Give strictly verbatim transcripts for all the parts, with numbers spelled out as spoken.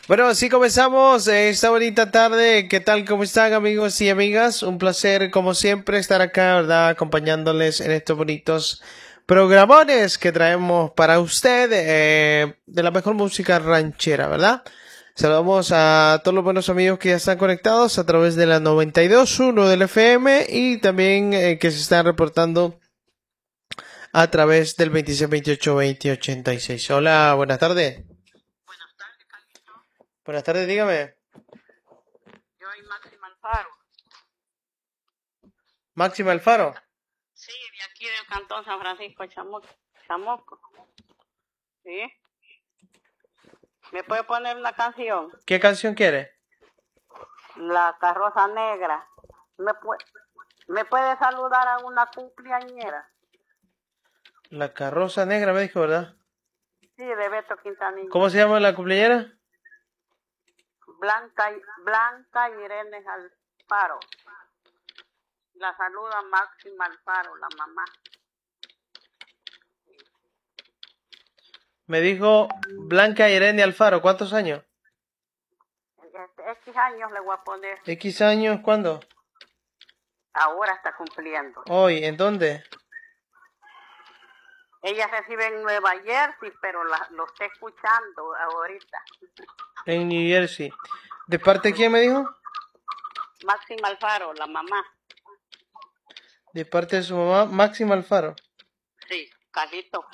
Bueno, así comenzamos eh, esta bonita tarde. ¿Qué tal? ¿Cómo están, amigos y amigas? Un placer, como siempre, estar acá, ¿verdad? Acompañándoles en estos bonitos programones que traemos para usted eh, de la mejor música ranchera, ¿verdad? Saludamos a todos los buenos amigos que ya están conectados a través de la noventa y dos punto uno del F M y también eh, que se están reportando a través del veintiséis veintiocho veinte ochenta y seis. Hola, buenas tardes. Buenas tardes, dígame. Yo soy Máxima Alfaro. Máxima Alfaro. Sí, de aquí del Cantón San Francisco Chamoco. Chamoco. ¿Sí? ¿Me puede poner una canción? ¿Qué canción quiere? La Carroza Negra. ¿Me puede, ¿me puede saludar a una cumpleañera? La Carroza Negra, me dijo, ¿verdad? Sí, de Beto Quintanilla. ¿Cómo se llama la cumpleañera? Blanca, Blanca Irene Alfaro. La saluda Máxima Alfaro, la mamá. Me dijo Blanca Irene Alfaro. ¿Cuántos años? Este, X años le voy a poner. ¿X años? ¿Cuándo? Ahora está cumpliendo. Hoy. ¿En dónde? Ella recibe en Nueva Jersey, pero la, lo está escuchando ahorita. En New Jersey. ¿De parte de quién me dijo? Máxima Alfaro, la mamá. De parte de su mamá, Máxima Alfaro. Sí, Carlito.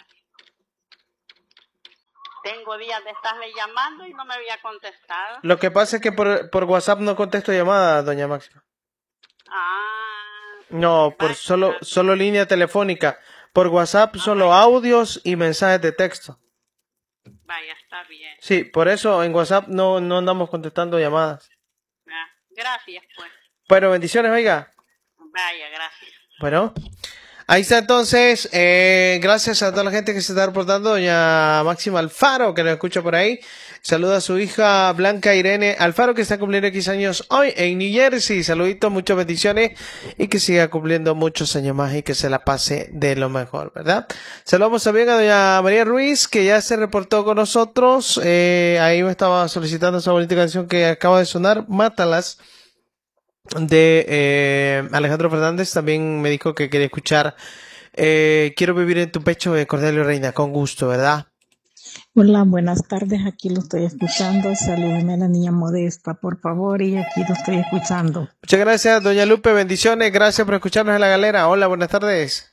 Tengo días de estarle llamando y no me había contestado. Lo que pasa es que por, por WhatsApp no contesto llamadas, doña Máxima. Ah. No, por solo, solo línea telefónica. Por WhatsApp solo audios y mensajes de texto. Vaya, está bien. Sí, por eso en WhatsApp no, no andamos contestando llamadas. Ah, gracias, pues. Bueno, bendiciones, oiga. Vaya, gracias. Bueno, ahí está entonces. Eh, gracias a toda la gente que se está reportando. Doña Máxima Alfaro, que nos escucha por ahí. Saluda a su hija Blanca Irene Alfaro, que está cumpliendo X años hoy en New Jersey. Saluditos, muchas bendiciones y que siga cumpliendo muchos años más y que se la pase de lo mejor, ¿verdad? Saludamos también a doña María Ruiz, que ya se reportó con nosotros. Eh, ahí me estaba solicitando esa bonita canción que acaba de sonar, Mátalas, de eh, Alejandro Fernández. También me dijo que quería escuchar eh, Quiero vivir en tu pecho de Cornelio Reina, con gusto, ¿verdad? Hola, buenas tardes, aquí lo estoy escuchando. Salúdeme a la niña Modesta, por favor, y aquí lo estoy escuchando. Muchas gracias, doña Lupe, bendiciones, gracias por escucharnos en la galera. Hola, buenas tardes.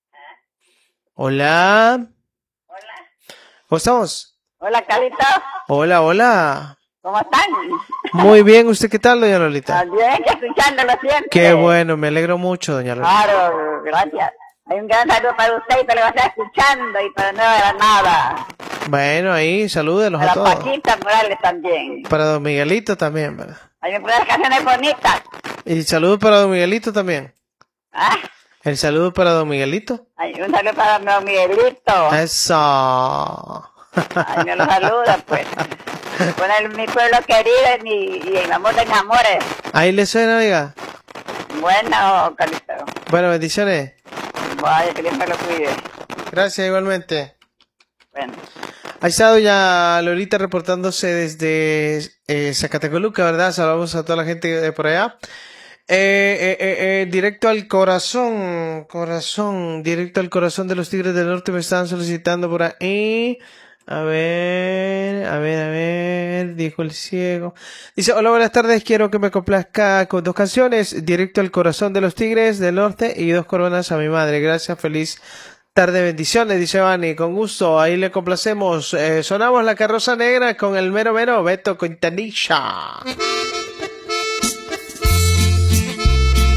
Hola. Hola. ¿Cómo estamos? Hola, Carlito. Hola, hola. ¿Cómo están? Muy bien, ¿usted qué tal, doña Lolita? También, escuchándolo siempre. Qué bueno, me alegro mucho, doña Lolita. Claro, gracias. Hay un gran saludo para usted y para lo que está escuchando y para Nueva Granada. Bueno, ahí, salúdelos a Para todos. Paquita Morales también. Para don Miguelito también, ¿verdad? Hay que poner canciones bonitas. Y saludo para don Miguelito también. ¿Ah? El saludo para don Miguelito. Hay un saludo para mi Miguelito. Eso. Ay, me lo saluda, pues. Con el, mi pueblo querido y, mi, y el amor de mis amores. Ahí le suena, oiga. Bueno, Carlito. Bueno, bendiciones. Vaya, que Dios me lo cuide. Gracias, igualmente. Bueno. Ahí está doña Lolita reportándose desde eh, Zacatecoluca, ¿verdad? Saludamos a toda la gente de por allá. Eh, eh, eh, eh, directo al corazón, corazón, directo al corazón de los Tigres del Norte me están solicitando por ahí. A ver, a ver, a ver, dijo el ciego. Dice, hola, buenas tardes, quiero que me complazca con dos canciones, directo al corazón de los Tigres del Norte y dos coronas a mi madre. Gracias, feliz tarde, bendiciones, dice Vani, con gusto, ahí le complacemos. Eh, sonamos La Carroza Negra con el mero mero Beto Quintanilla.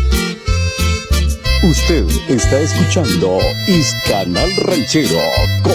Usted está escuchando Is Canal Ranchero con